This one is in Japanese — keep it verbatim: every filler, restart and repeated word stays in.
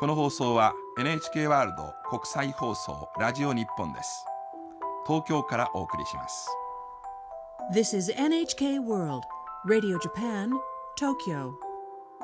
この放送は エヌエイチケー ワールド国際放送ラジオ日本です。東京からお送りします。 This is エヌエイチケー World Radio Japan, Tokyo.